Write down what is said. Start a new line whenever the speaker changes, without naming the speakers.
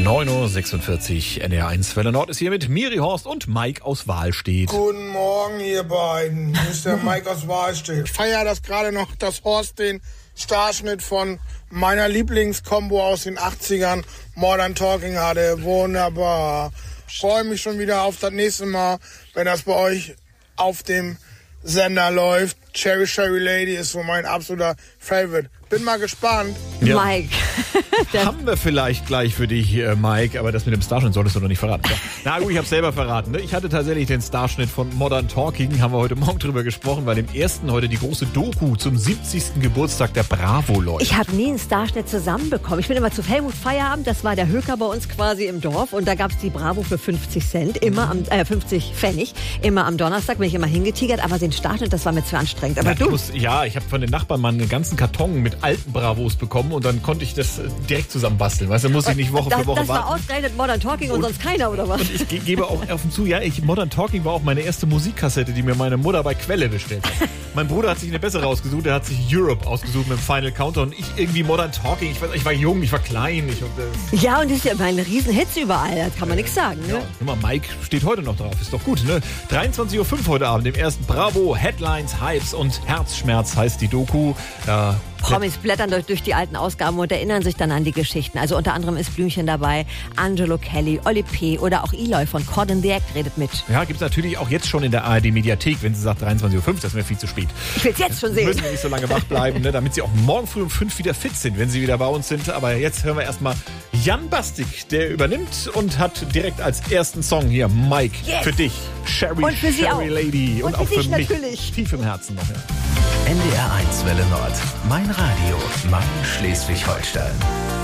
9.46 Uhr, NDR1 Welle Nord ist hier mit Miri Horst und Mike aus Wahlstedt.
Guten Morgen, ihr beiden. Hier ist der Mike aus Wahlstedt. Ich feiere das gerade noch, dass Horst den Starschnitt von meiner Lieblingskombo aus den 80ern, Modern Talking, hatte. Wunderbar. Freue mich schon wieder auf das nächste Mal, wenn das bei euch auf dem Sender läuft. Cherry Cherry Lady ist so mein absoluter Favorite. Bin mal gespannt.
Ja.
Mike.
Haben wir vielleicht gleich für dich, Mike, aber das mit dem Starschnitt solltest du noch nicht verraten. Na gut, ich habe selber verraten. Ne? Ich hatte tatsächlich den Starschnitt von Modern Talking, haben wir heute Morgen drüber gesprochen, weil im ersten heute die große Doku zum 70. Geburtstag der Bravo läuft.
Ich habe nie einen Starschnitt zusammenbekommen. Ich bin immer zu Helmut Feierabend, das war der Höker bei uns quasi im Dorf und da gab es die Bravo für 50 Cent, immer am 50 Pfennig, immer am Donnerstag bin ich immer hingetigert, aber den Starschnitt, das war mir zu anstrengend. Aber
ich habe von den Nachbarn mal einen ganzen Karton mit alten Bravos bekommen und dann konnte ich das direkt zusammenbasteln. Weißt du, muss ich nicht Woche für Woche warten.
Das war ausgerechnet Modern Talking und sonst keiner, oder was?
Und ich gebe auch offen zu, Modern Talking war auch meine erste Musikkassette, die mir meine Mutter bei Quelle bestellt hat. Mein Bruder hat sich eine bessere ausgesucht, er hat sich Europe ausgesucht mit dem Final Counter und ich irgendwie Modern Talking. Ich war jung, ich war klein.
Ja, und das ist ja immer ein Riesenhitz überall, da kann man nichts sagen. Ne?
Ja. Guck mal, Mike steht heute noch drauf, ist doch gut. Ne? 23.05 Uhr heute Abend, im ersten Bravo, Headlines, Hypes und Herzschmerz heißt die Doku.
Promis blättern durch die alten Ausgaben und erinnern sich dann an die Geschichten. Also unter anderem ist Blümchen dabei, Angelo Kelly, Oli P. oder auch Eloy von Cord in the Act redet mit.
Ja, gibt's natürlich auch jetzt schon in der ARD-Mediathek, wenn sie sagt 23.05 Uhr, das ist mir viel zu spät.
Ich will's jetzt schon sehen.
Müssen wir nicht so lange wach bleiben, ne, damit sie auch morgen früh um 5 wieder fit sind, wenn sie wieder bei uns sind. Aber jetzt hören wir erstmal Jan Bastik, der übernimmt und hat direkt als ersten Song hier, Mike, für dich, Cherry Lady. Und auch für mich,
natürlich.
Tief im Herzen noch. Ja.
NDR1 Welle Nord, mein Radio, mein Schleswig-Holstein.